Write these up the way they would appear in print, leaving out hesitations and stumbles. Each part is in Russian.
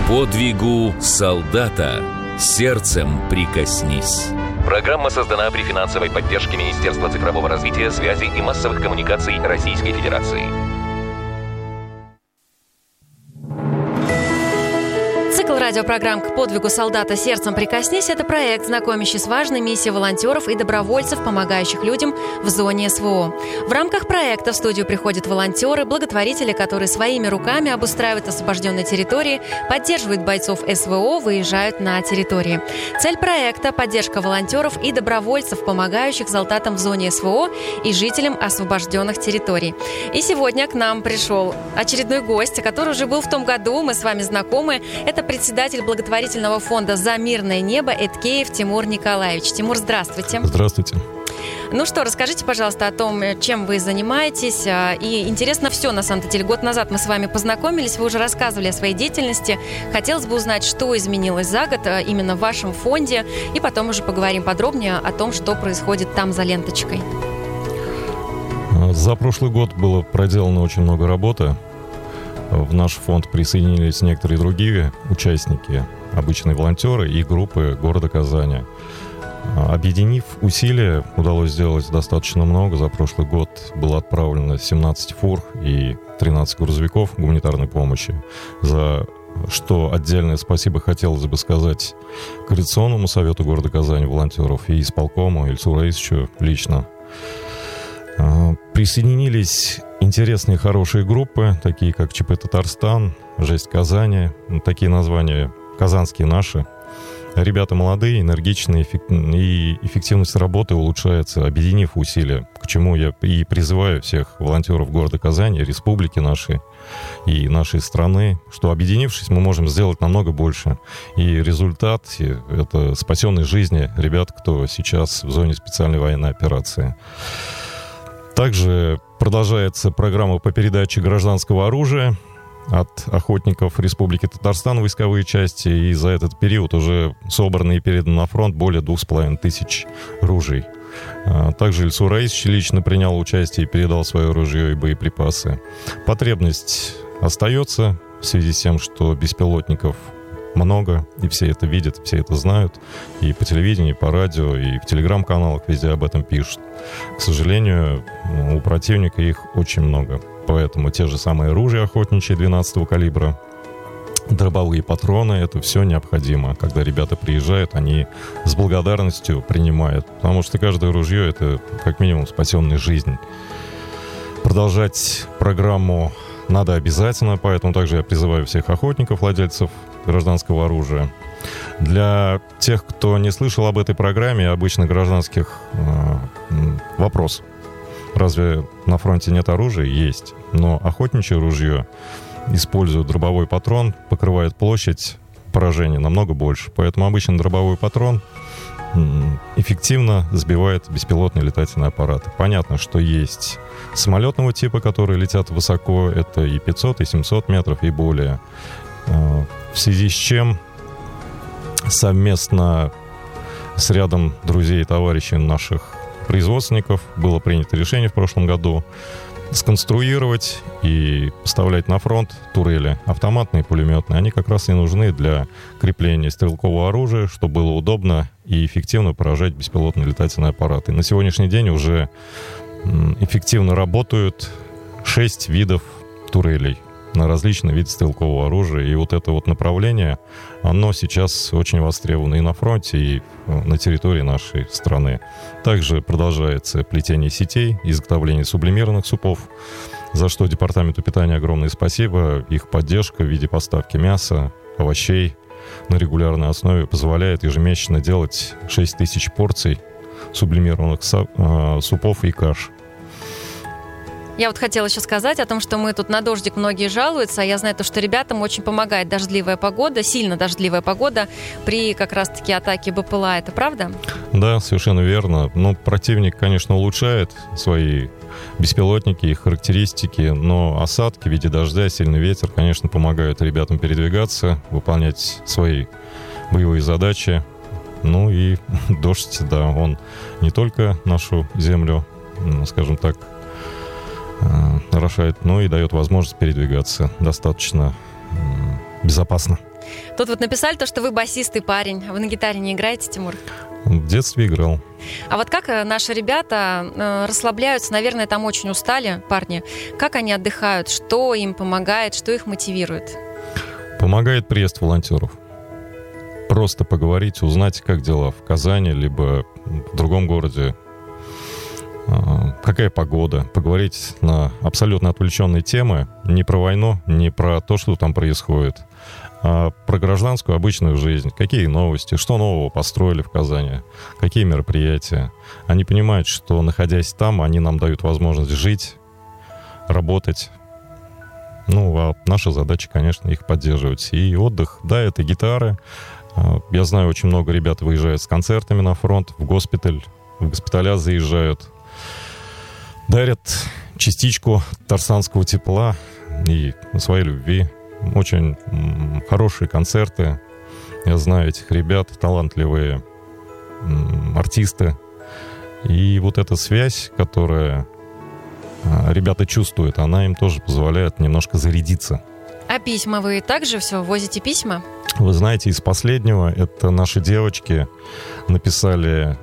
Подвигу солдата. Сердцем прикоснись. Программа создана при финансовой поддержке Министерства цифрового развития, связи и массовых коммуникаций Российской Федерации. Цикл радиопрограмм «К подвигу солдата. Сердцем прикоснись» — это проект, знакомящий с важной миссией волонтеров и добровольцев, помогающих людям в зоне СВО. В рамках проекта в студию приходят волонтеры, благотворители, которые своими руками обустраивают освобожденные территории, поддерживают бойцов СВО, выезжают на территории. Цель проекта — поддержка волонтеров и добровольцев, помогающих солдатам в зоне СВО и жителям освобожденных территорий. И сегодня к нам пришел очередной гость, который уже был в том году, мы с вами знакомы. Это председатель благотворительного фонда «За мирное небо» Эткеев Тимур Николаевич. Тимур, здравствуйте. Здравствуйте. Ну что, расскажите, пожалуйста, о том, чем вы занимаетесь. И интересно все, на самом деле. Год назад мы с вами познакомились, вы уже рассказывали о своей деятельности. Хотелось бы узнать, что изменилось за год именно в вашем фонде. И потом уже поговорим подробнее о том, что происходит там за ленточкой. За прошлый год было проделано очень много работы. В наш фонд присоединились некоторые другие участники, обычные волонтеры и группы города Казани. Объединив усилия, удалось сделать достаточно много. За прошлый год было отправлено 17 фур и 13 грузовиков гуманитарной помощи, за что отдельное спасибо хотелось бы сказать Координационному совету города Казани волонтеров и исполкому Ильсу Раисовичу лично. Присоединились интересные, хорошие группы, такие как ЧП Татарстан, Жесть Казани, такие названия казанские наши. Ребята молодые, энергичные, и эффективность работы улучшается, объединив усилия, к чему я и призываю всех волонтеров города Казани, республики нашей и нашей страны, что, объединившись, мы можем сделать намного больше. И результат — это спасенные жизни ребят, кто сейчас в зоне специальной военной операции. Также продолжается программа по передаче гражданского оружия от охотников Республики Татарстан, войсковые части, и за этот период уже собрано и передано на фронт более 2500 ружей. Также Ильсу Раисович лично принял участие и передал свое ружье и боеприпасы. Потребность остается в связи с тем, что беспилотников много, и все это видят, все это знают, и по телевидению, и по радио, и в телеграм-каналах везде об этом пишут. К сожалению, у противника их очень много, поэтому те же самые ружья охотничьи 12-го калибра, дробовые патроны, это все необходимо. Когда ребята приезжают, они с благодарностью принимают, потому что каждое ружье — это как минимум спасенная жизнь. Продолжать программу надо обязательно, поэтому также я призываю всех охотников, владельцев гражданского оружия. Для тех, кто не слышал об этой программе, обычно гражданских вопрос. Разве на фронте нет оружия? Есть. Но охотничье ружье, используя дробовой патрон, покрывает площадь поражения намного больше. Поэтому обычно дробовой патрон эффективно сбивает беспилотные летательные аппараты. Понятно, что есть самолетного типа, которые летят высоко. Это и 500, и 700 метров, и более. В связи с чем совместно с рядом друзей и товарищей наших производственников было принято решение в прошлом году сконструировать и поставлять на фронт турели автоматные, пулеметные. Они как раз и нужны для крепления стрелкового оружия, чтобы было удобно и эффективно поражать беспилотные летательные аппараты. На сегодняшний день уже эффективно работают 6 видов турелей на различные виды стрелкового оружия. И вот это вот направление, оно сейчас очень востребовано и на фронте, и на территории нашей страны. Также продолжается плетение сетей, изготовление сублимированных супов, за что Департаменту питания огромное спасибо. Их поддержка в виде поставки мяса, овощей на регулярной основе позволяет ежемесячно делать 6000 порций сублимированных супов и каш. Я вот хотела еще сказать о том, что мы тут на дождик многие жалуются, а я знаю, что ребятам очень помогает дождливая погода, сильно дождливая погода при как раз-таки атаке БПЛА. Это правда? Да, совершенно верно. Ну, противник, конечно, улучшает свои беспилотники, их характеристики, но осадки в виде дождя, сильный ветер, конечно, помогают ребятам передвигаться, выполнять свои боевые задачи. Ну и дождь, да, он не только нашу землю, скажем так, орошает, но и дает возможность передвигаться достаточно безопасно. Тут вот написали то, что вы басистый парень. Вы на гитаре не играете, Тимур? В детстве играл. А вот как наши ребята расслабляются? Наверное, там очень устали парни. Как они отдыхают? Что им помогает? Что их мотивирует? Помогает приезд волонтеров. Просто поговорить, узнать, как дела в Казани, либо в другом городе. Какая погода. Поговорить на абсолютно отвлеченные темы. Не про войну, не про то, что там происходит, а про гражданскую обычную жизнь. Какие новости, что нового построили в Казани, какие мероприятия. Они понимают, что, находясь там, они нам дают возможность жить, работать. А наша задача, конечно, их поддерживать. И отдых, да, это гитары. Я знаю, очень много ребят выезжают с концертами на фронт, в госпиталь, в госпиталя заезжают. Дарят частичку тарсанского тепла и своей любви. Очень хорошие концерты. Я знаю этих ребят, талантливые артисты. И вот эта связь, которая ребята чувствуют, она им тоже позволяет немножко зарядиться. А письма вы также все возите письма? Вы знаете, из последнего это наши девочки написали...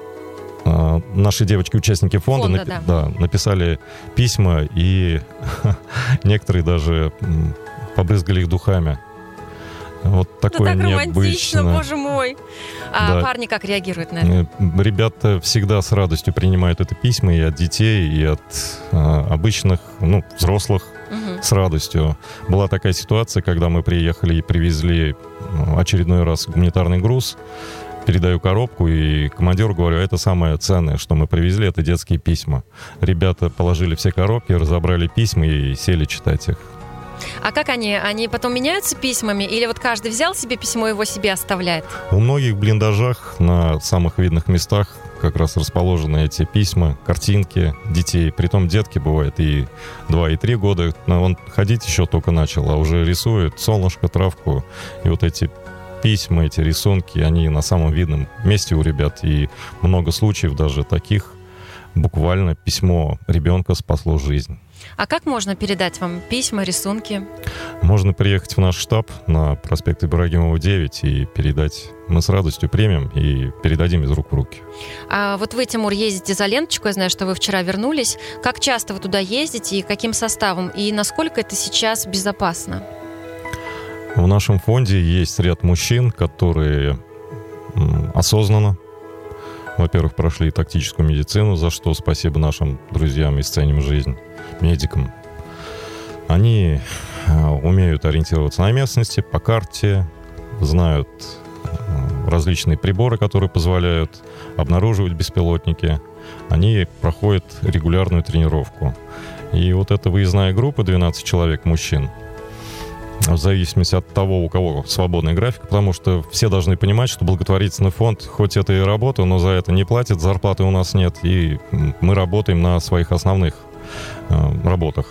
Наши девочки-участники фонда написали письма, и некоторые даже побрызгали их духами. Вот такое так необычно. Романтично, боже мой. А парни как реагируют на это? Ребята всегда с радостью принимают это письма и от детей, и от обычных, взрослых с радостью. Была такая ситуация, когда мы приехали и привезли очередной раз гуманитарный груз. Передаю коробку, и командиру говорю, это самое ценное, что мы привезли, это детские письма. Ребята положили все коробки, разобрали письма и сели читать их. А как они? Они потом меняются письмами? Или вот каждый взял себе письмо, его себе оставляет? У многих в блиндажах на самых видных местах как раз расположены эти письма, картинки детей. Притом детки бывают и 2, и 3 года. Он ходить еще только начал, а уже рисует солнышко, травку. И вот эти письма, эти рисунки, они на самом видном месте у ребят. И много случаев даже таких. Буквально письмо ребенка спасло жизнь. А как можно передать вам письма, рисунки? Можно приехать в наш штаб на проспект Ибрагимова, 9 и передать. Мы с радостью примем и передадим из рук в руки. А вот вы, Тимур, ездите за ленточку. Я знаю, что вы вчера вернулись. Как часто вы туда ездите и каким составом? И насколько это сейчас безопасно? В нашем фонде есть ряд мужчин, которые осознанно, во-первых, прошли тактическую медицину, за что спасибо нашим друзьям из «Ценим жизнь», медикам. Они умеют ориентироваться на местности, по карте, знают различные приборы, которые позволяют обнаруживать беспилотники. Они проходят регулярную тренировку. И вот эта выездная группа, 12 человек мужчин, в зависимости от того, у кого свободный график, потому что все должны понимать, что благотворительный фонд, хоть это и работа, но за это не платят, зарплаты у нас нет, и мы работаем на своих основных работах.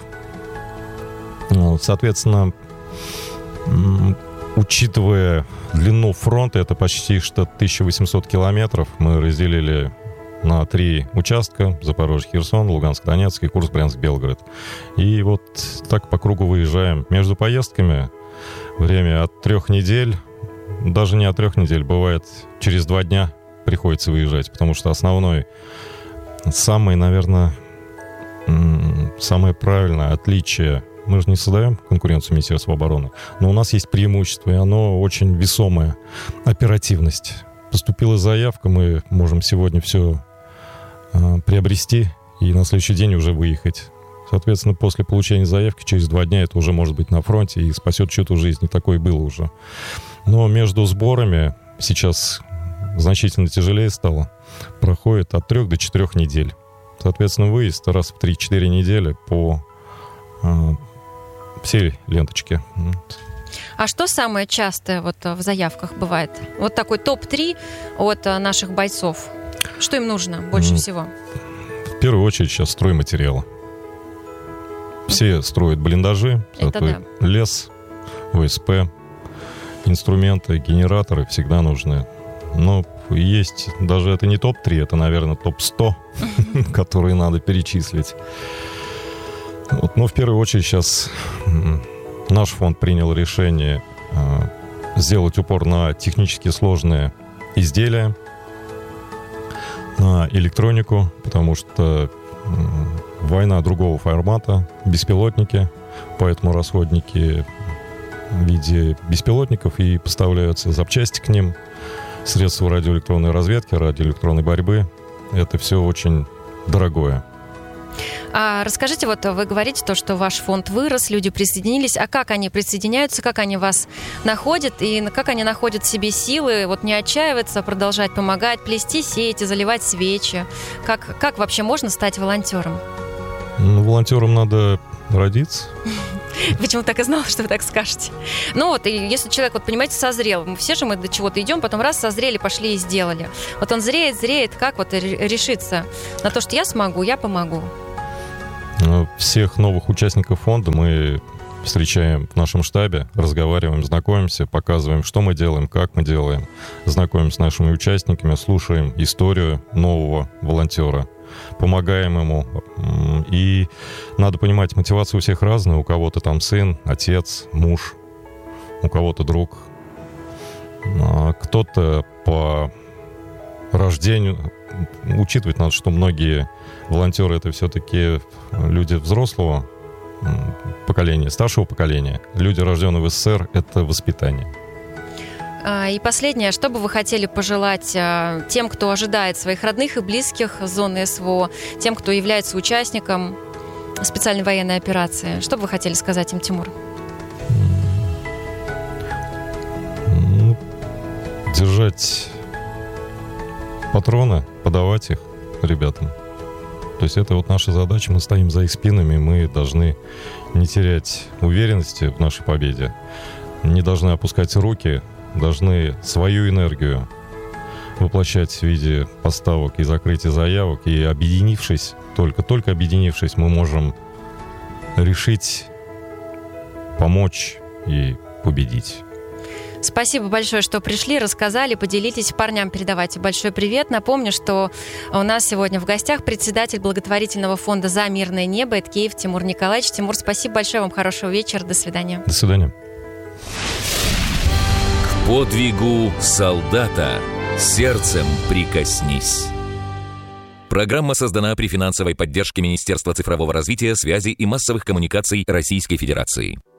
Соответственно, учитывая длину фронта, это почти что 1800 километров, мы разделили на 3 участка: Запорожье, Херсон, Луганск, Донецк и Курск, Брянск, Белгород. И вот так по кругу выезжаем. Между поездками время от 3 недель, даже не от 3 недель, бывает через 2 дня приходится выезжать, потому что основной, самое правильное отличие, мы же не создаем конкуренцию Министерства обороны, но у нас есть преимущество, и оно очень весомое: оперативность. Поступила заявка, мы можем сегодня все приобрести и на следующий день уже выехать. Соответственно, после получения заявки через 2 дня это уже может быть на фронте и спасет чью-то жизнь. И такое было уже. Но между сборами сейчас значительно тяжелее стало. Проходит от 3 до 4 недель. Соответственно, выезд раз в 3-4 недели по всей ленточке. А что самое частое вот в заявках бывает? Вот такой топ-3 от наших бойцов. Что им нужно больше всего? В первую очередь сейчас стройматериалы. Все строят блиндажи, лес, ОСП, инструменты, генераторы всегда нужны. Но есть, даже это не топ-3, это, наверное, топ-100, которые надо перечислить. Но в первую очередь сейчас наш фонд принял решение сделать упор на технически сложные изделия, на электронику, потому что война другого формата, беспилотники, поэтому расходники в виде беспилотников и поставляются запчасти к ним, средства радиоэлектронной разведки, радиоэлектронной борьбы. Это все очень дорогое. А расскажите, вот вы говорите то, что ваш фонд вырос, люди присоединились, а как они присоединяются, как они вас находят и как они находят в себе силы, вот не отчаиваться, продолжать помогать, плести сети, заливать свечи? Как вообще можно стать волонтером? Волонтером надо родиться. Почему так и знала, что вы так скажете? Ну вот, и если человек, вот понимаете, созрел, все же мы до чего-то идем, потом раз созрели, пошли и сделали. Вот он зреет, как вот решиться на то, что я смогу, я помогу? Всех новых участников фонда мы встречаем в нашем штабе, разговариваем, знакомимся, показываем, что мы делаем, как мы делаем, знакомимся с нашими участниками, слушаем историю нового волонтера, помогаем ему. И надо понимать, мотивация у всех разная. У кого-то там сын, отец, муж, у кого-то друг. Кто-то по рождению. Учитывать надо, что многие волонтеры — это все-таки люди взрослого поколения, старшего поколения. Люди, рожденные в СССР, это воспитание. И последнее, что бы вы хотели пожелать тем, кто ожидает своих родных и близких с зоны СВО, тем, кто является участником специальной военной операции? Что бы вы хотели сказать им, Тимур? Держать патроны, подавать их ребятам. То есть это вот наша задача, мы стоим за их спинами, мы должны не терять уверенности в нашей победе, не должны опускать руки, должны свою энергию воплощать в виде поставок и закрытия заявок, и объединившись, только объединившись, мы можем решить, помочь и победить. Спасибо большое, что пришли, рассказали, поделитесь. Парням передавайте большой привет. Напомню, что у нас сегодня в гостях председатель благотворительного фонда «За мирное небо» Эткеев Тимур Николаевич. Тимур, спасибо большое, вам хорошего вечера, до свидания. До свидания. К подвигу солдата сердцем прикоснись. Программа создана при финансовой поддержке Министерства цифрового развития, связи и массовых коммуникаций Российской Федерации.